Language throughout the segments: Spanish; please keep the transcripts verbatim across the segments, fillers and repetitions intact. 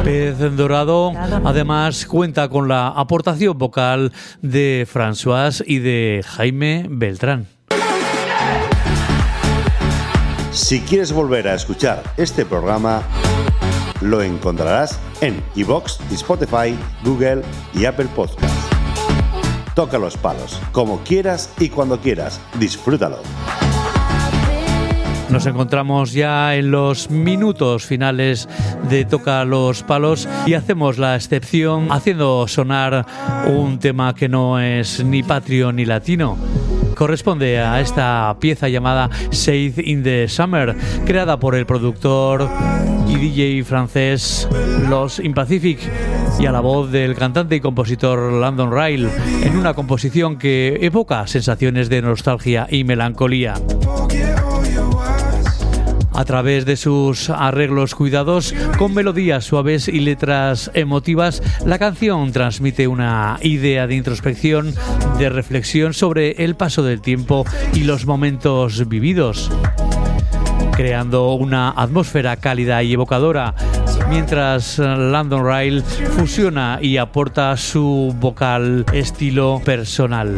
Pez Dorado además cuenta con la aportación vocal de François y de Jaime Beltrán. Si quieres volver a escuchar este programa, lo encontrarás en iVoox, Spotify, Google y Apple Podcasts. Toca los palos, como quieras y cuando quieras. Disfrútalo. Nos encontramos ya en los minutos finales de Toca los Palos y hacemos la excepción haciendo sonar un tema que no es ni patrio ni latino. Corresponde a esta pieza llamada Shade in the Summer, creada por el productor y D J francés Lost in Pacific y a la voz del cantante y compositor Landon Ryle, en una composición que evoca sensaciones de nostalgia y melancolía. A través de sus arreglos cuidados, con melodías suaves y letras emotivas, la canción transmite una idea de introspección, de reflexión sobre el paso del tiempo y los momentos vividos, creando una atmósfera cálida y evocadora, mientras Landon Ryle fusiona y aporta su vocal estilo personal.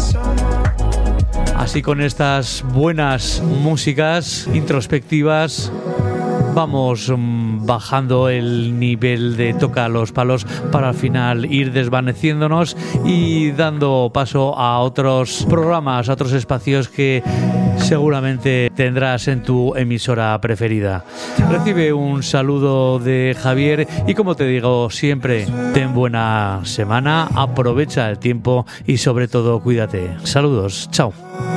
Así, con estas buenas músicas introspectivas, vamos bajando el nivel de Toca los Palos para al final ir desvaneciéndonos y dando paso a otros programas, a otros espacios que seguramente tendrás en tu emisora preferida. Recibe un saludo de Javier y, como te digo siempre, ten buena semana, aprovecha el tiempo y sobre todo cuídate. Saludos, chao.